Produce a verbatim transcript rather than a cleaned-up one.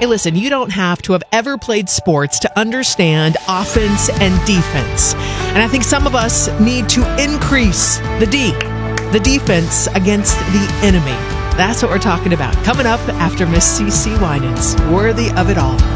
Hey, listen, you don't have to have ever played sports to understand offense and defense. And I think some of us need to increase the D, the defense against the enemy. That's what we're talking about. Coming up after Miss CeCe Winans, Worthy of It All.